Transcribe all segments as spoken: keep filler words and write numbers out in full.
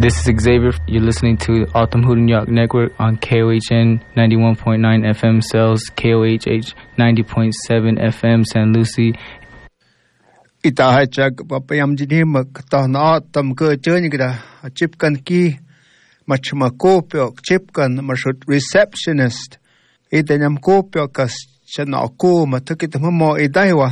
This is Xavier. You're listening to Autumn Hood New York Network on K O H N ninety-one point nine F M Cells, K O H H ninety point seven F M San Lucie. Ita hai chak papayam jini mak ta na tam ke cheni kada chip kan ki mach ma kopyo chip kan mashut receptionist ita nyam kopyo kas chana ko matakit mo idaiwa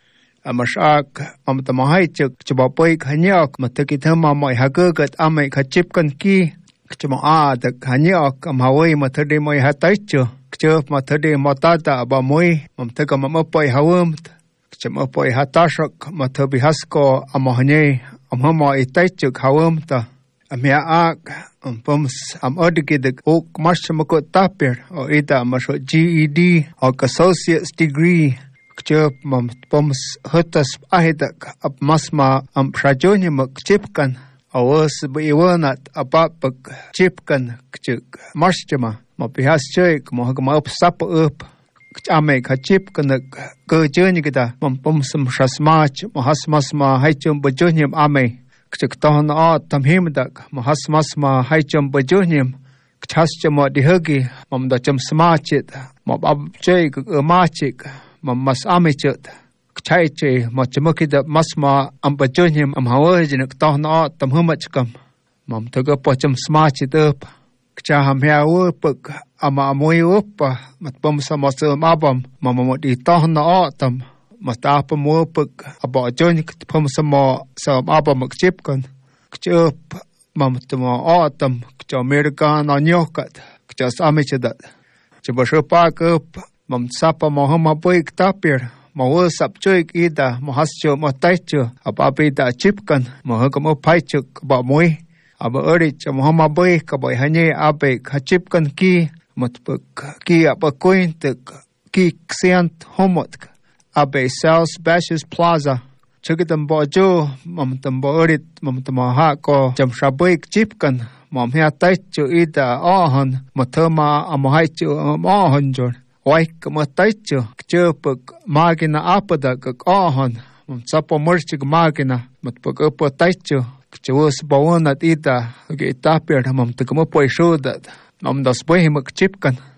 amashak am tamahai chak chbapai khanyak matakit ma mai hagagat amai khachip kan ki chma a dak khanyak amhawai mathade mai hataicho chop mathade matata ba moi mamtaka mama pai hawam chama pai hatashak mathabi hasko amahne amhama itaichuk hawam ta amya ak ampams am odgid ok marshmako tapir o ita masho G E D or associate's degree chop mam pams hutas ahidak ap masma am prajonya mak chipkan awas biwanat apapak chipkan chuk marshma mapihas chek mohagma up sap up ame khachip kana ke cheni kita mam pams shasmach mohasmasma haichum bajonyam ame chuk ton a tamhim dak mohasmasma haichum bajonyam chhaschama dihagi mam da cham smachit mab ab chek machik mam mas amichet chaiche machmukida masma am bajonyam am hawajin ton a tamhumachkam mam taga pocham smachit up cha ham hawo puk ama moi upa mat pom samasam abam mama mo di ton a tam mata pa mo puk aba jon pom sama sam abam chip kan chup mam tamo a tam cha american a nyokat cha samichedat cha pa kup mam sapa mo hama puik tapir mo wo sap chuik ida mo hascho mo taichu aba da chip kan mo ha mo paichuk ba moi aba ori cha mo hama boy ka boy hanye abe khachip kan ki matpuk ki aba coin tek ki xiant homot abe sales bashes plaza chugitam bojo mam tam borit mam tam ha ko cham shaboy chip kan mom ha taichu ida ahon mathama amhaichu ahon jor Waik mataicho chupuk magina apada kak ahon mam sapo merchig magina matpuk upo taicho chus bawonat ita ge tapir mam tukmo poishodat mam das boy mak chipkan